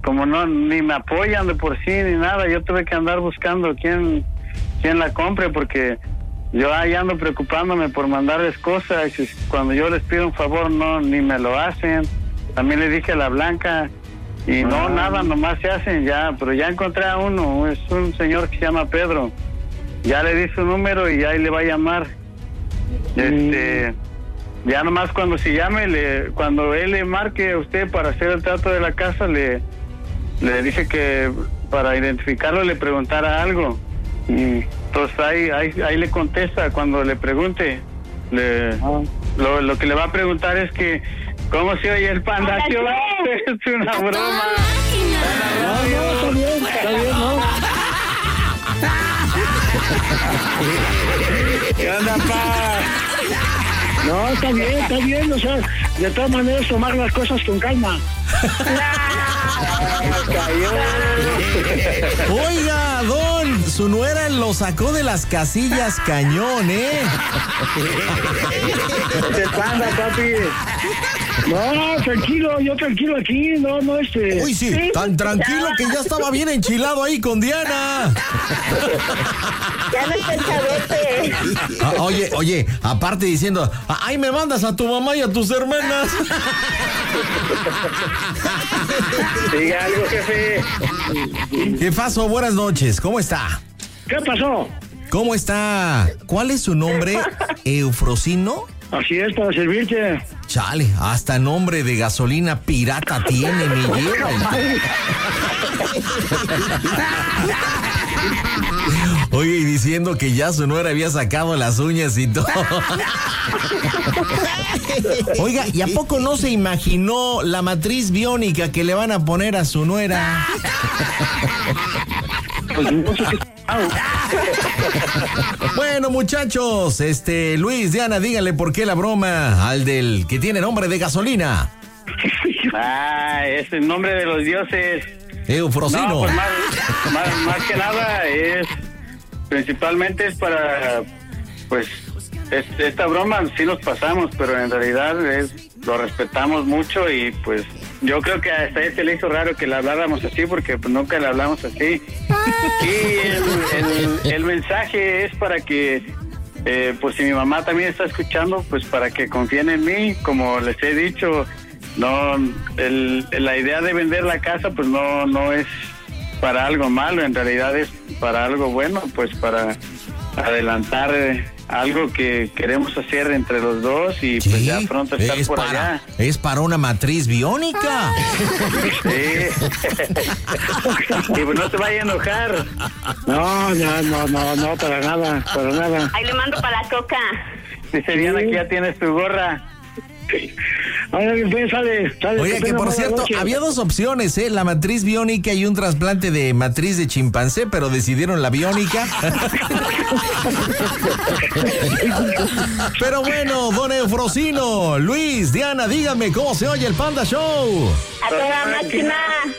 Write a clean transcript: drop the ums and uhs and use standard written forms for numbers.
como no, ni me apoyan de por sí ni nada, yo tuve que andar buscando quién la compre, porque yo ahí ando preocupándome por mandarles cosas, y cuando yo les pido un favor no, ni me lo hacen. También le dije a la Blanca y no, nada, nomás se hacen ya, pero ya encontré a uno, es un señor que se llama Pedro, ya le di su número y ahí le va a llamar. Ya nomás cuando se llame, cuando él le marque a usted para hacer el trato de la casa, le dije que para identificarlo le preguntara algo. Entonces ahí le contesta cuando le pregunte. Lo que le va a preguntar es que ¿cómo se oye el Panda Show? Es una broma. No, está bien, ¿no? ¿Qué onda, pa? No, está bien, o sea, de todas maneras tomar las cosas con calma. Oiga, don, su nuera lo sacó de las casillas cañón, ¿eh? ¿Qué pasa, papi? No, tranquilo, yo tranquilo aquí, no, Uy, sí, tan tranquilo que ya estaba bien enchilado ahí con Diana. Ya no está chabote. Oye, aparte diciendo, ay, me mandas a tu mamá y a tus hermanas. Diga algo, jefe. ¿Qué pasó? Buenas noches, ¿cómo está? ¿Qué pasó? ¿Cómo está? ¿Cuál es su nombre? ¿Eufrosino? Así es, para servirte. Chale, hasta nombre de gasolina pirata tiene, me lleva. Oye, y diciendo que ya su nuera había sacado las uñas y todo. Oiga, ¿y a poco no se imaginó la matriz biónica que le van a poner a su nuera? Pues no sé qué. Bueno, muchachos, Luis, Diana, díganle por qué la broma al del que tiene nombre de gasolina. Es el nombre de los dioses. Eufrosino. No, pues más que nada principalmente es para, pues, esta broma sí nos pasamos, pero en realidad lo respetamos mucho y pues yo creo que hasta él se le hizo raro que le habláramos así porque pues, nunca le hablamos así. Y el mensaje es para que, pues si mi mamá también está escuchando, pues para que confíen en mí, como les he dicho. No, la idea de vender la casa pues no es para algo malo, en realidad es para algo bueno, pues para adelantar algo que queremos hacer entre los dos y pues sí, ya pronto estar por allá. Es para una matriz biónica. Sí. Y pues no se vaya a enojar. No, para nada. Ahí le mando para la coca. Dice Diana que ya tienes tu gorra. Sale. Oye, que por cierto, había dos opciones, la matriz biónica y un trasplante de matriz de chimpancé, pero decidieron la biónica. Pero bueno, don Eufrosino, Luis, Diana, díganme cómo se oye el Panda Show. A toda máquina.